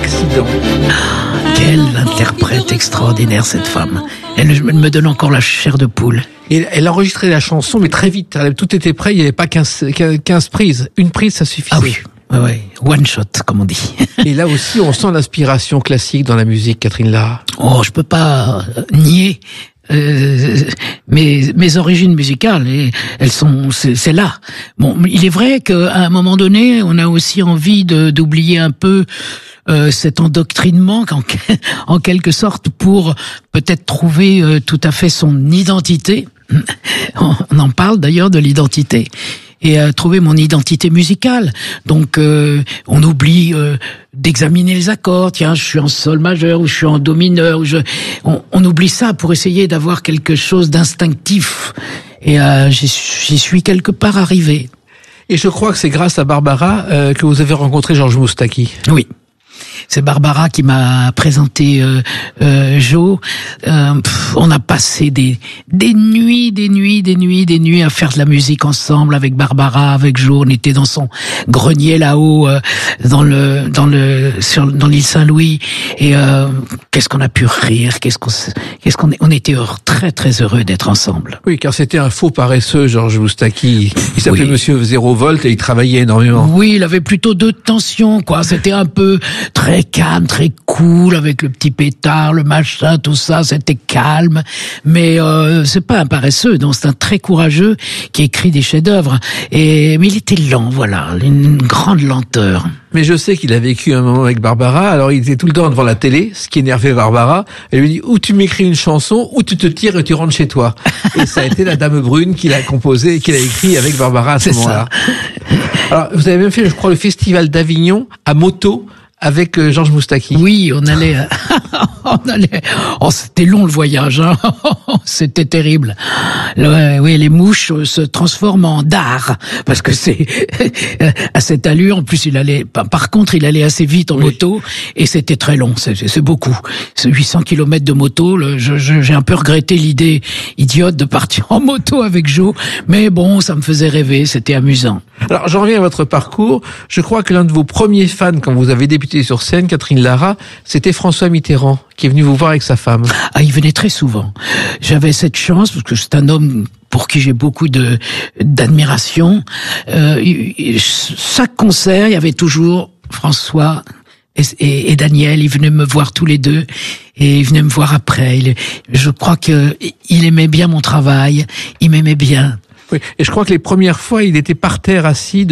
Accident. Quelle interprète extraordinaire, cette femme. Elle me donne encore la chair de poule. Et elle a enregistré la chanson, mais très vite. Tout était prêt, il n'y avait pas 15 prises. Une prise, ça suffisait. Ah oui, ouais. One shot, comme on dit. Et là aussi, on sent l'inspiration classique dans la musique, Catherine Lara. Oh, je peux pas nier mes origines musicales, et c'est là. Bon, il est vrai qu'à un moment donné, on a aussi envie d'oublier un peu cet endoctrinement en quelque sorte, pour peut-être trouver tout à fait son identité. On en parle d'ailleurs de l'identité. Et trouver mon identité musicale. Donc on oublie d'examiner les accords. Tiens, je suis en sol majeur ou je suis en do mineur. On oublie ça pour essayer d'avoir quelque chose d'instinctif. Et j'y suis quelque part arrivé. Et je crois que c'est grâce à Barbara que vous avez rencontré Georges Moustaki. Oui. C'est Barbara qui m'a présenté Jo. On a passé des nuits à faire de la musique ensemble avec Barbara, avec Jo. On était dans son grenier là-haut, dans l'île Saint-Louis. Et qu'est-ce qu'on a pu rire, on était très très heureux d'être ensemble. Oui, car c'était un faux paresseux, Georges Moustaki. Il s'appelait Monsieur Zéro Volt et il travaillait énormément. Oui, il avait plutôt deux tensions, quoi. C'était un peu très calme, très cool, avec le petit pétard, le machin, tout ça, c'était calme. Mais c'est pas un paresseux, donc c'est un très courageux qui écrit des chefs-d'œuvre. Mais il était lent, voilà, une grande lenteur. Mais je sais qu'il a vécu un moment avec Barbara, alors il était tout le temps devant la télé, ce qui énervait Barbara. Elle lui dit, ou tu m'écris une chanson, ou tu te tires et tu rentres chez toi. Et ça a été La Dame Brune qu'il a composé et qu'il a écrit avec Barbara à ce moment-là. Alors, vous avez même fait, je crois, le Festival d'Avignon à moto, avec Georges Moustaki. Oui, on allait, oh, c'était long le voyage, hein. C'était terrible. Oui, les mouches se transforment en dard, parce que c'est à cette allure. En plus, par contre, il allait assez vite en moto, et c'était très long. C'est beaucoup. C'est 800 km de moto. J'ai un peu regretté l'idée idiote de partir en moto avec Jo, mais bon, ça me faisait rêver. C'était amusant. Alors, j'en reviens à votre parcours. Je crois que l'un de vos premiers fans, quand vous avez débuté sur scène, Catherine Lara, c'était François Mitterrand, qui est venu vous voir avec sa femme. Ah, il venait très souvent. J'avais cette chance, parce que c'est un homme pour qui j'ai beaucoup d'admiration. Chaque concert, il y avait toujours François et Daniel. Ils venaient me voir tous les deux, et ils venaient me voir après. Je crois que il aimait bien mon travail, il m'aimait bien. Oui. Et je crois que les premières fois, il était par terre assis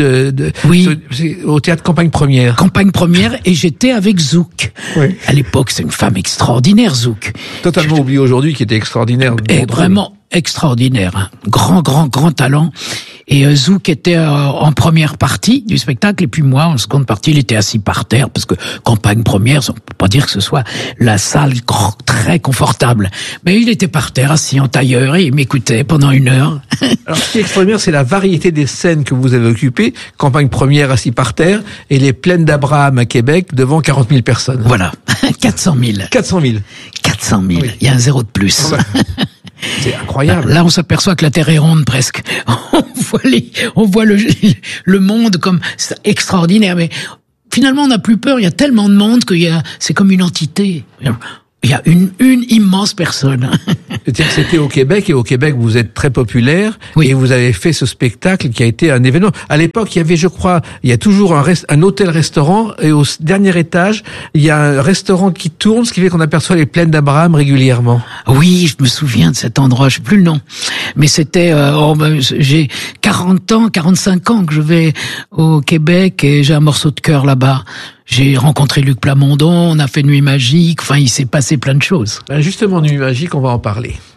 au théâtre Campagne Première. Campagne Première, et j'étais avec Zouk. Oui. À l'époque, c'est une femme extraordinaire, Zouk. Totalement oublié aujourd'hui, qui était extraordinaire. Et vraiment extraordinaire, hein. Grand talent. Et Zouk était en première partie du spectacle, et puis moi, en seconde partie, il était assis par terre, parce que Campagne Première, on peut pas dire que ce soit la salle très confortable. Mais il était par terre, assis en tailleur, et il m'écoutait pendant 1 heure. Alors, ce qui est extraordinaire, c'est la variété des scènes que vous avez occupées. Campagne Première, assis par terre, et les Plaines d'Abraham à Québec, devant 40 000 personnes. Voilà. 400 000. 400 000. 400 000. Oui. Il y a un zéro de plus. C'est incroyable. Là, on s'aperçoit que la Terre est ronde presque. On voit le monde comme c'est extraordinaire, mais finalement, on n'a plus peur. Il y a tellement de monde c'est comme une entité. Il y a une immense personne. C'est-à-dire que c'était au Québec, et au Québec, vous êtes très populaire, et vous avez fait ce spectacle qui a été un événement. À l'époque, il y avait, je crois, il y a toujours un hôtel-restaurant, et au dernier étage, il y a un restaurant qui tourne, ce qui fait qu'on aperçoit les Plaines d'Abraham régulièrement. Oui, je me souviens de cet endroit, je sais plus le nom. Mais c'était, j'ai 45 ans que je vais au Québec, et j'ai un morceau de cœur là-bas. J'ai rencontré Luc Plamondon, on a fait Nuit Magique, enfin il s'est passé plein de choses. Justement, Nuit Magique, on va en parler.